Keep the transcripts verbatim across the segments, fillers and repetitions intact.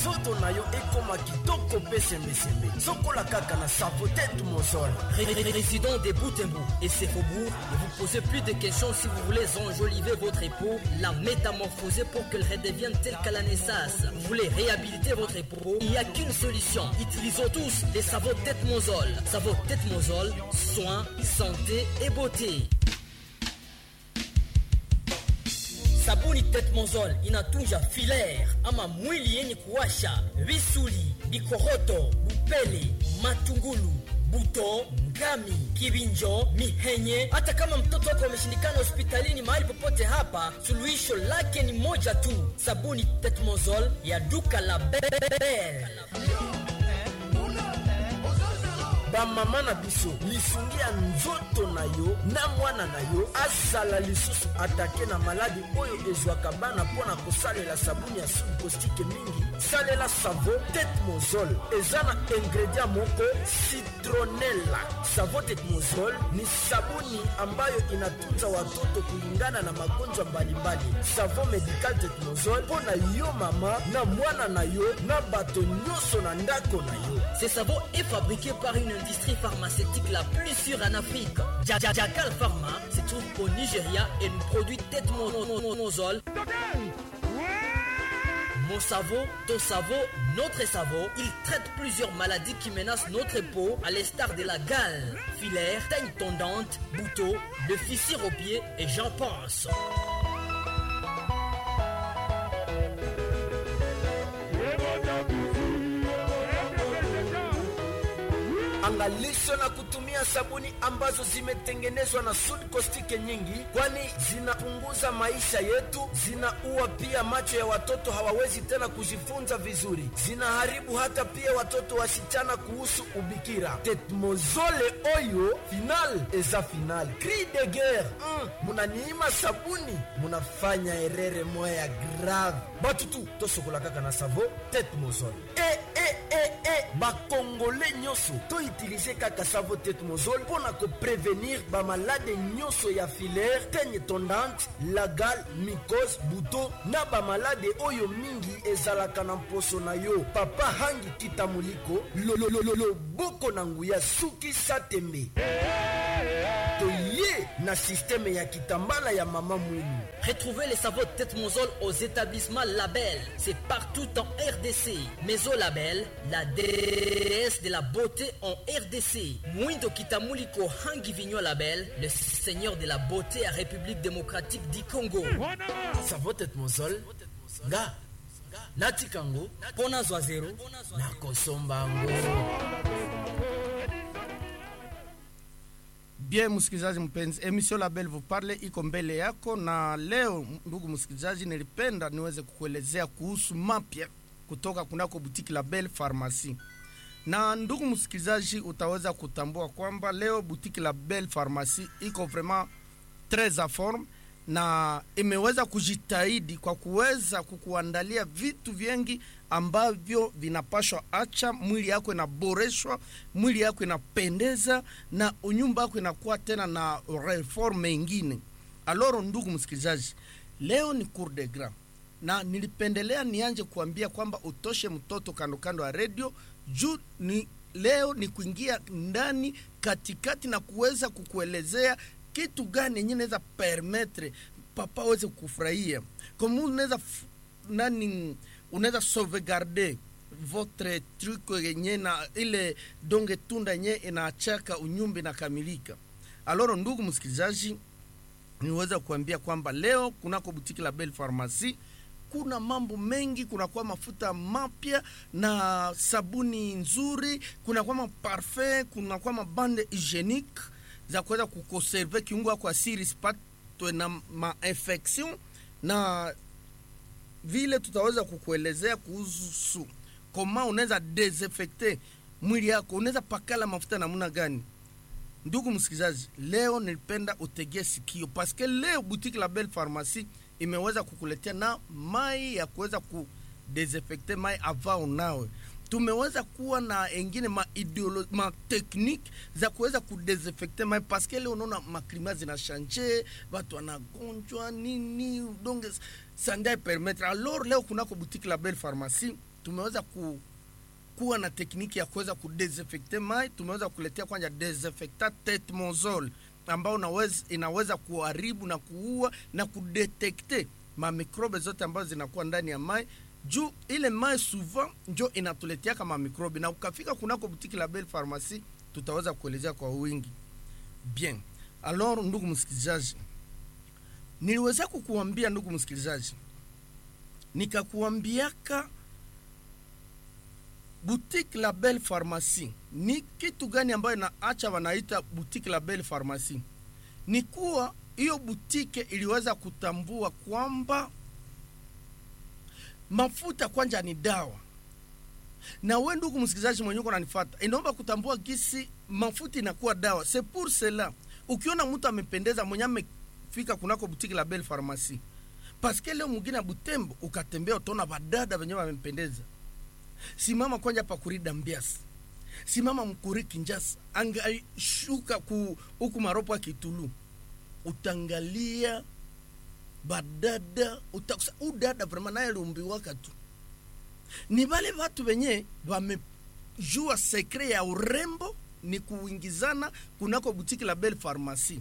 nzoto na yo ekoma kitoko pe sembe-sembe. Sokola kaka na savo tête mozol. Résident des Boutembo et ses faubourgs, ne vous posez plus de questions si vous voulez enjoliver votre peau, la métamorphoser pour qu'elle redevienne telle qu'à la naissance. Vous voulez réhabiliter votre peau, il n'y a qu'une solution. Utilisons tous les savons tête mozol. Savon tête mozol, soins, santé et beauté. Sabuni tête mozol inatunja filaire ama mwili yenye kuwasha, visuli, bikoroto, bupele, matungulu, buto, ngami, kibinjo, mihenye. Hata kama mtoto wako ameshindikana hospitalini mahali popote hapa, suluhisho lake ni moja tu. Sabuni tête mozol ya duka la Belle. Ba mama na biso lisungia nzoto na yo na mwana na yo asala lisusu atake na maladi oyo ezwaka bana pona kosalela sabuni ya subkostike mingi. Salela savo tête mozol ezana ingredient moko citronella. Savo tête mozol ni sabuni ambayo inatunza watoto kulingana na magonjwa mbalimbali. Savo medical tête mozol pona yo mama na mwana na yo na bato nyoso na ndako na yo. Ce savon est fabriqué par une industrie pharmaceutique la plus sûre en Afrique. Jakal Pharma se trouve au Nigeria et nous produit tête mozol. Mon savon, ton savon, notre savon, il traite plusieurs maladies qui menacent notre peau, à l'instar de la gale, filaire, teigne tondante, boutons, le fissure aux pieds et j'en pense. Angalisho na kutumia sabuni ambazo zimetengenezwa na subkostike nyingi, kwani zinapunguza maisha yetu, zinaua pia macho ya watoto, hawawezi tena kujifunza vizuri, zinaharibu hata pia watoto wasichana kuhusu ubikira. Tetmozole oyo final eza final. Cri de guerre. Mm, munaniima sabuni, munafanya erere moya grave. Batutu tosokola kaka na savo Tetmozole. Eh eh eh eh ba Congolais nyoso to utiliser kaka savo tête mozol pona ko prévenir ba malade nyoso ya filaire, teigne tondante, la gale, mycose, buto na ba malade oyo mingi ezalaka na mposo na yo. Papa hangi kitamuliko lolololo boko na nguya suki satembe. Toye na système ya kitambala ya mama mwini. Retrouvez les savons tête mozol aux établissements Label. C'est partout en R D C. Maison Label, la déesse de la beauté en R D C. Mwindo Kitamuliko Hangi Vigno Label, le seigneur de la beauté à République démocratique du Congo. Savon tête mozol. Nga. Nati kango. Pona Zoazero. Na kosombango. Bien msikilizaji mpenzi, emission Label vous parle iko mbele yako, na leo ndugu msikilizaji nilipenda niweze kukuelezea kuhusu mapya kutoka kunako boutique Label Pharmacie. Na ndugu msikilizaji utaweza kutambua kwamba leo boutique Label Pharmacie iko vraiment très en forme na imeweza kujitahidi kwa kuweza kukuandalia vitu vingi ambavyo vinapashwa acha mwili yako inaboreshwa, mwili yako inapendeza na unyumba yako inakuwa tena na reforme nyingine. Alors ndugu msikilizaji, leo ni cours de grand na nilipendelea nianje kuambia kwamba utoshe mtoto kando kando ya radio juu ni leo ni kuingia ndani katikati na kuweza kukuelezea kitu gani yenye naweza permettre papa weze kufurahia. Kama unaweza nani unaweza sauvegarder votre truc yenye na ile donge tunda yenye inaachaka unyumba na kamilika. Alors ndugu msikilizaji, niweza kuambia kwamba leo kunako boutique Label Pharmacie kuna mambo mengi, kuna kwa mafuta mapya na sabuni nzuri, kuna kwa parfum, kuna kwa bande hygienique za kuweza kukonserve kiungo kwa siri sipatwe na ma infection, na vile tutaweza kukuelezea kuhusu koma unaweza desinfecter mwili yako, unaweza pakala mafuta namna gani. Ndugu msikilizaji, leo nilipenda utegee sikio paske leo boutique Label Pharmacie imeweza kukuletea na mai ya kuweza ku desinfecter mai avant nawe. Tumeweza kuwa na engine ma ideology ma technique za kuweza kudesinfecter mai paske leo unaona maklima zina changer, watu wanagonjwa nini donge sandai permettre. Alors leo kunako boutique Label Pharmacie tumeweza ku kuwa na tekniki ya kuweza kudesinfecte mai. Tumeweza kuletea kwanza desinfectant tetmozol ambao unaweza inaweza kuharibu na kuua na kudetekte ma mikrobe zote ambazo zinakuwa ndani ya mai. Juu ile mai souvent ndio inatuletea kama mikrobe, na ukafika kunako boutique la Belle Pharmacie tutaweza kuelezea kwa wingi. Bien. Alors ndugu msikilizaji, niliweza kukuambia ndugu msikilizaji, nikakuambiaka boutique la Belle Pharmacie ni kitu gani ambayo inaacha wanaita boutique la Belle Pharmacie. Ni kuwa hiyo boutique iliweza kutambua kwamba mafuta kwanza ni dawa. Na wewe ndugu msikilizaji mwenye uko unanifuata, inaomba kutambua gisi mafuta inakuwa dawa. C'est pour cela ukiona mtu amependeza mwenye amefika kunako boutique la Belle Pharmacie, parce que leo mwingine Butembo ukatembea utaona badada wenyewe wamempendeza. Simama kwanza pa kurida Mbiasi, simama mkuri Kinjasa, angashuka ku huku maropo ya Kitulu, utangalia badada utakusa udada vraiment naye lumbiwa katu. Ni wale watu wenye wamejua secret ya urembo ni kuingizana kunako boutique la Belle Pharmacie.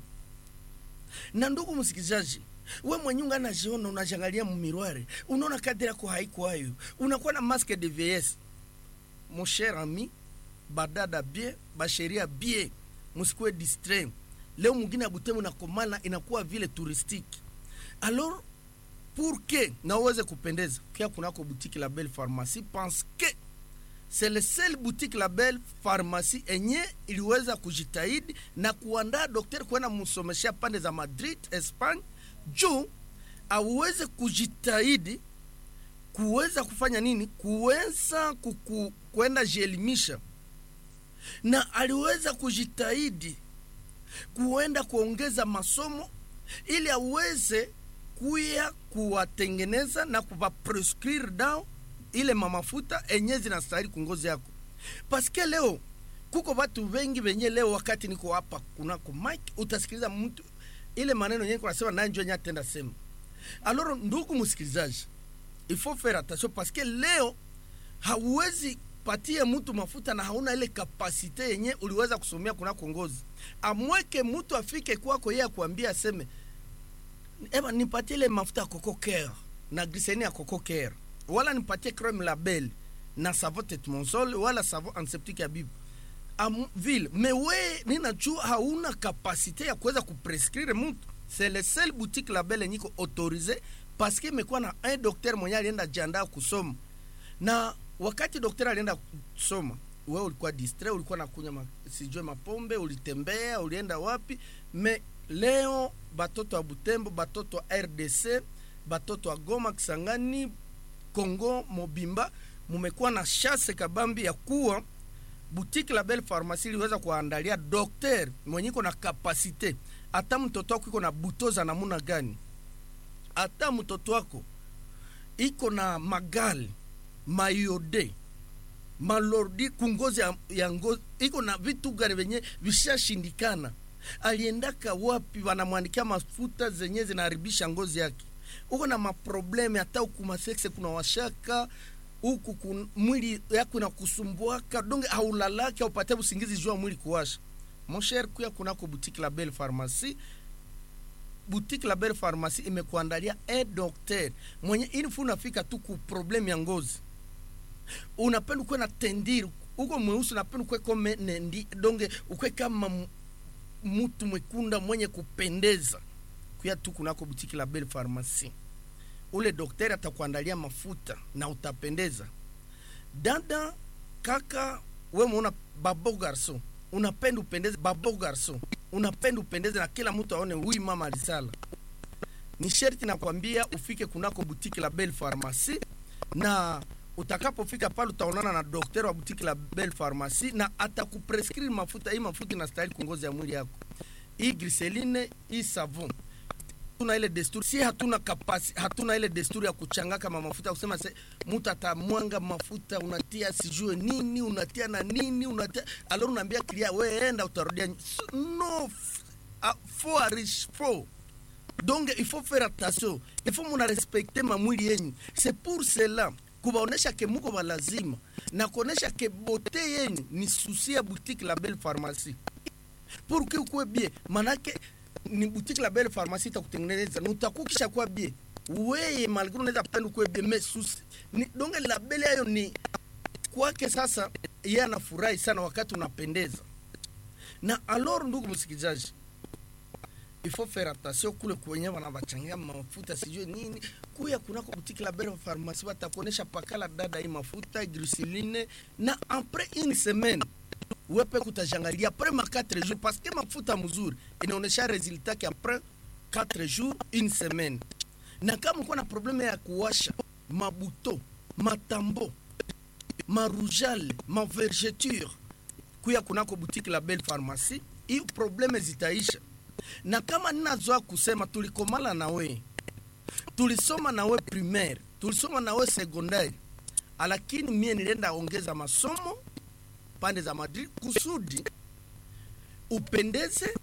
Na ndugu msikilizaji, wewe mwenyewe unajiona unajangalia mmirware, unaona kadri yako haiko hayo, unakuwa na masque de vieillesse. Mon cher ami, badada bien, basheria bien, msikue distrait. Leo mwingine ya Butembo na komala inakuwa vile touristique. Alors pour que na uweze kupendeza, kia kunako boutique la Belle Pharmacie, parce que c'est le seul boutique la Belle Pharmacie enye iliweza kujitahidi na kuandaa daktari kwenda msomeshia pande za Madrid, Espagne, juu aweze kujitahidi kuweza kufanya nini, kuweza kuku, kwenda jielimisha, na aliweza kujitahidi kuenda kuongeza masomo ili aweze kuya kuwatengeneza na kuva prescrire dawa ile mamafuta enye zinastahili kungozi yako. Paske leo kuko watu wengi wenye leo wakati niko hapa kunako mic utasikiliza mtu ile maneno yenyewe kunasema na njoo nya tenda sema. Alors ndugu msikilizaji, il faut faire attention parce que leo hauwezi patia mtu mafuta na hauna ile kapasite yenye uliweza kusomea kunako ngozi. Amweke mtu afike kwako yeye kuambia aseme eba nipatie ile mafuta Coco Care na glycérine ya Coco Care, wala nipatie crème label na savon tetmonsol wala savon antiseptique ya bibu am ville. Mais we ninajua hauna kapasite ya kuweza kuprescrire mtu. C'est le seul boutique label yeniko autorisé parce que imekuwa na un docteur mwenye alienda jiandaa kusoma. Na wakati docteur alienda kusoma, wewe ulikuwa distrait, ulikuwa nakunywa ma, sijue mapombe, ulitembea, ulienda wapi. Mais leo batoto wa Butembo, batoto wa R D C, batoto wa Goma, Kisangani, Kongo, Mobimba, mumekuwa na chasse kabambi ya kuwa boutique la Belle Pharmacie iliweza kuandalia docteur mwenye iko na kapasite. Hata mtoto wako iko na butoza namuna gani, hata mtoto wako iko na magali, mayode, malordi kungozi ya, ya ngozi, iko na vitu gani venye vishashindikana, aliendaka wapi wanamwandikia mafuta zenye zinaharibisha ngozi yake. Uko na maprobleme hata ukuma sexe kuna washaka, huku kun, mwili yako na kusumbuaka, donge haulalaki au upate usingizi jua mwili kuwasha. Mon cher, kuya kunako boutique la Belle Pharmacie. Boutique la Belle Pharmacie imekuandalia un docteur mwenye inifu unafika tu ku problem ya ngozi. Unapenda kuwa na tendiri, uko mweusi unapenda kuwa kome nendi, donge ukwe kama mtu mwekunda mwenye kupendeza. Kuya tu kunako boutique la Belle Pharmacie. Ule daktari atakuandalia mafuta na utapendeza. Dada, kaka, wewe muona babo garçon, unapenda upendeze babo garçon, unapenda upendeze na kila mtu aone huyu mama alisala. Ni sherti nakwambia ufike kunako boutique la Belle Pharmacie, na utakapofika pale utaonana na daktari wa boutique la Belle Pharmacie na atakuprescrire mafuta. Hii mafuta inastahili kungozi ya mwili yako. Hii glycérine, hii savon. Hatuna ile desturi, si hatuna kapasi, hatuna ile desturi ya kuchanga kama mafuta kusema se mtu atamwanga mafuta unatia sijue nini, unatia na nini, unatia alors unaambia kilia wewe enda utarudia. No, faut riche faut. Donc il faut faire attention, il faut mon respecter ma mwili yenu. C'est pour cela kubaonesha ke muko ba lazima na kuonesha ke bote yenu ni susi ya boutique la Belle Pharmacie. Pour que ukue bien, manake ni boutique la Belle Pharmacie itakutengeneza na utakukisha kwa bien. Wewe malgré unaweza kupenda ukue bien mais susi. Ni donge la Belle hayo ni kwake sasa yeye anafurahi sana wakati unapendeza. Na alors ndugu msikilizaji, il faut faire attention kule kwenye wanabachangia mafuta sijui nini kuya kunako boutique la Belle Pharmacie watakuonesha pakala dada hii mafuta glycerine na après une semaine wepe kutajangalia après ma quatre jours parce que mafuta mzuri inaonesha resultat ki après quatre jours une semaine. Na kama uko na problème ya kuwasha mabuto, matambo, marujale, ma vergeture kuya kunako boutique la Belle Pharmacie, hii problème zitaisha. Na kama ninazoa kusema tulikomala na we, tulisoma na we primaire, tulisoma na we secondaire, lakini mie nilienda ongeza masomo pande za Madrid kusudi upendeze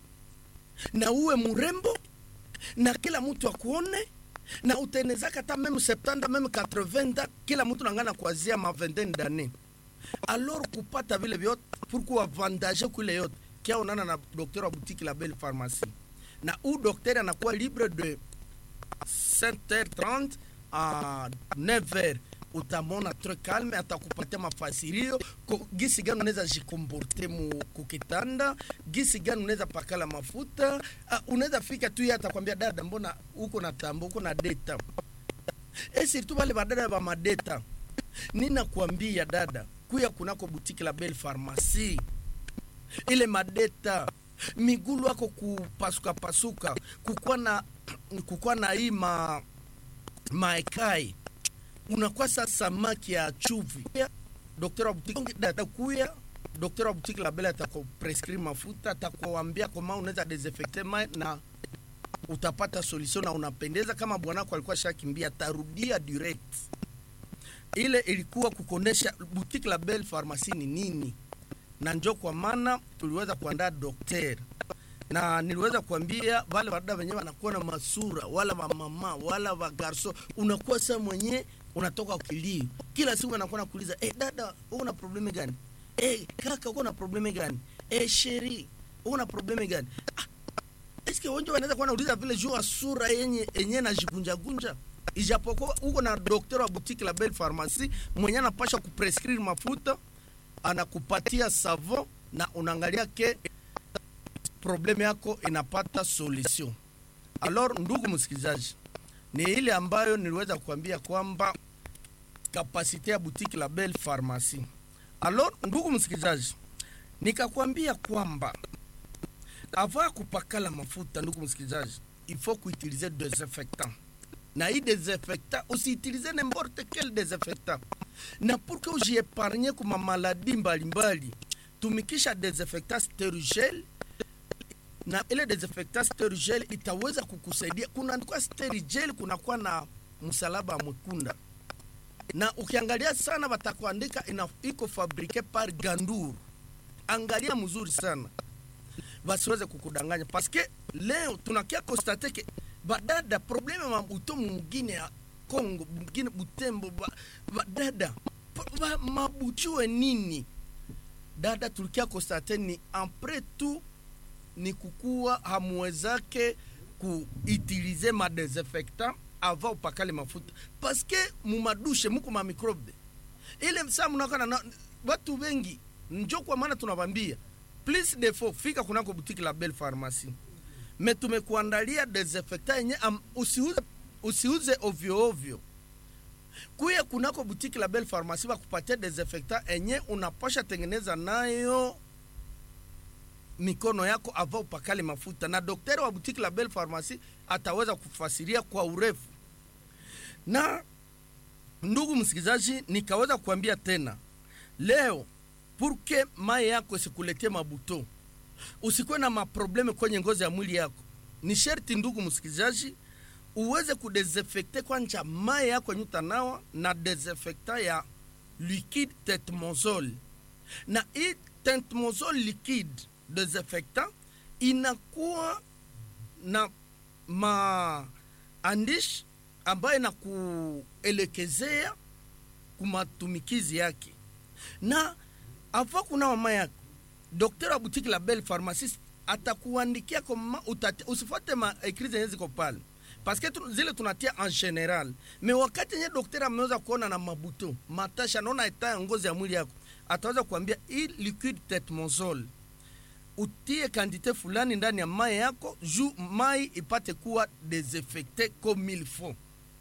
na uwe murembo na kila mtu akuone na uteneza kata meme septante meme quatre-vingts kila mtu nangana kuanzia ma vingtaine d'années. Alors kupata vile vyote pourquoi avantage kule yote kia onana na docteur wa boutique la Belle Pharmacie. Na u docteur anakuwa libre de sept heures trente à neuf heures. Utamona très calme, atakupatia mafasirio gisi gani unaweza jikomporte mu kukitanda, gisi gani unaweza pakala mafuta. Uh, unaweza fika tu yeye atakwambia dada mbona uko na tambo uko na data. Et surtout wale badada ba madeta. Nina kuambia dada kuya kunako boutique la Belle Pharmacie. Ile madeta migulu wako kupasuka pasuka kukua na kukua na hii ma maekai unakuwa sasa samaki ya chuvi. Daktari wa boutique atakuya, daktari wa boutique la Belle atakuprescrire mafuta, atakuambia kama unaweza desinfecter mai na utapata solution na unapendeza. Kama bwanako alikuwa shakimbia tarudia direct. Ile ilikuwa kukonesha boutique la Belle Pharmacie ni nini. Na njoo kwa maana tuliweza kuandaa daktari. Na niliweza kuambia wale wadada wenyewe wanakuwa na masura wala wa mama wala wa garso, unakuwa sasa mwenye unatoka ukilio kila siku anakuwa nakuuliza eh dada una probleme gani, eh kaka uko na probleme gani, eh sheri una probleme gani. Ah, eske wonjo wanaweza kuwa nauliza vile jua sura yenye yenye na jigunja gunja, ijapokuwa uko na daktari wa boutique la Belle Pharmacie mwenye anapasha kuprescrire mafuta, anakupatia savon na unaangalia ke probleme yako inapata solution. Alors ndugu msikilizaji, ni ile ambayo niliweza kuambia kwamba kapasite ya boutique la Belle Pharmacie. Alors ndugu msikilizaji, nikakwambia kwamba avant kupakala mafuta ndugu msikilizaji, il faut kuutiliser désinfectant. Na hii désinfectant usiutilize n'importe quel désinfectant. Na pour que uji épargne kuma maladie mbalimbali, tumikisha désinfectant sterigel. Na ile desinfectant sterigel itaweza kukusaidia. Kuna kwa sterigel kuna kwa na msalaba mwekunda. Na ukiangalia sana watakuandika ina iko fabriqué par Gandour. Angalia mzuri sana. Basiweze kukudanganya parce que leo tunakia constater que badada probleme mabuto mwingine ya Kongo, mwingine Butembo, badada mabujue nini? Dada tulikia constater ni après tout ni kukua hamwezake kuutilize ma désinfectant avant upakale mafuta parce que mu madushe muko ma microbe ile msa mnakana na watu wengi. Njoo kwa maana tunawambia please defo fika kunako boutique la Belle Pharmacie, mais tumekuandalia désinfectant yenye um, usiuze usiuze ovyo ovyo. Kuya kunako boutique la Belle Pharmacie wakupatia désinfectant yenye unapasha tengeneza nayo mikono yako avant upakale mafuta, na daktari wa boutique la Belle Pharmacie ataweza kufasiria kwa urefu. Na ndugu msikilizaji, nikaweza kuambia tena leo pour que mai yako isikuletee mabuto, usikuwe na maprobleme kwenye ngozi ya mwili yako, ni sherti ndugu msikilizaji uweze kudesinfecter kwanza mai yako nyutanawa na desinfectant ya liquide tetmozol. Na hii tetmozol liquide desinfectant inakuwa na maandishi ambayo inakuelekezea kumatumikizi yake. Na afa kuna mama yako daktari wa boutique la Belle Pharmacie atakuandikia kama usifuate ma écrits hizi kwa pale parce que tu, zile tunatia en general, mais wakati nye daktari ameweza kuona na mabuto matasha naona eta ngozi ya mwili yako, ataweza kuambia hii liquide tetmozole utie quantité fulani ndani ya mai yako juu mai ipate kuwa desinfecté comme il faut.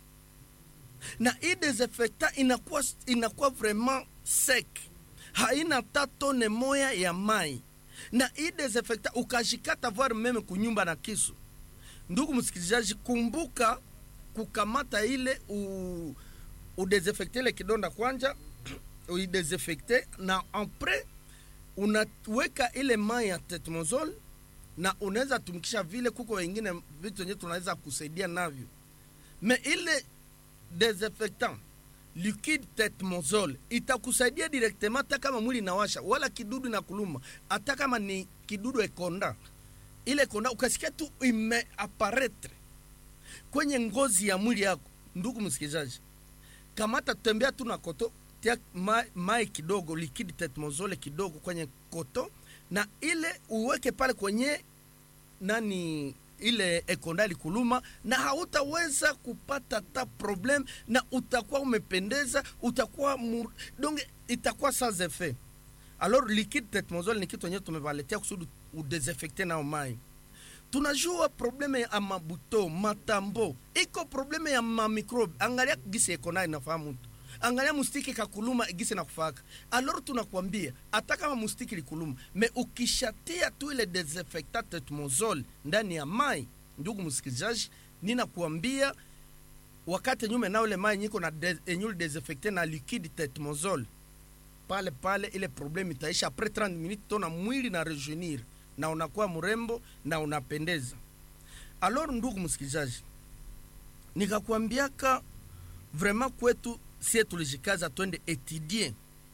Na hii desinfectant inakuwa inakuwa vraiment sec, haina tatone moya ya mai. Na hii desinfectant ukashikata voir meme kunyumba na kisu. Ndugu msikilizaji, kumbuka kukamata ile u, u desinfecte ile kidonda kwanja u desinfecte na après unaweka ile mai ya tetmozole na unaweza tumikisha vile. Kuko wengine vitu wenye tunaweza kusaidia navyo, me ile desinfectant liquide tetmozole itakusaidia directement hata kama mwili inawasha wala kidudu na kuluma, hata kama ni kidudu ekonda ile konda ukasikia tu ime apparaître kwenye ngozi ya mwili yako. Ndugu msikilizaji, kamata tutembea tu na koto, tia mai, mai kidogo liquide tetmozole kidogo kwenye koto na ile uweke pale kwenye nani ile ekondali kuluma, na hautaweza kupata ta problem na utakuwa umependeza, utakuwa mur... donc itakuwa sans effet. Alors liquide tetmozole ni kitu yenye tumevaletea kusudi udesinfecte na mai. Tunajua probleme ya mabuto, matambo, iko probleme ya mamikrobe. Angalia gisi ekona inafahamu mtu. Angalia mustiki kakuluma gisi na kufaka. Alors tunakwambia hata kama mustiki likuluma, me ukishatia tu ile desinfectant tetmozole ndani ya mai, ndugu msikilizaji, ninakuambia wakati nyume na ule mai niko na enyul desinfecte na liquide tetmozole, pale pale ile probleme itaisha. Après trente minutes tona mwili na rejeunir na unakuwa mrembo na unapendeza. Alors ndugu msikilizaji, nikakwambiaka vraiment kwetu si tulijikaza twende étudier.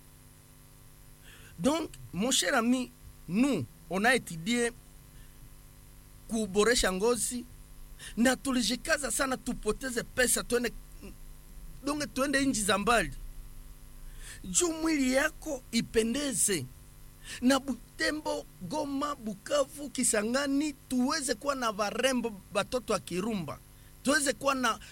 Donc mon cher ami, nous on a étudié kuboresha ngozi na tulijikaza sana tupoteze pesa twende, donc twende nchi za mbali juu mwili yako ipendeze. Na Butembo, Goma, Bukavu, Kisangani tuweze kuwa na varembo batoto wa Kirumba, tuweze kuwa na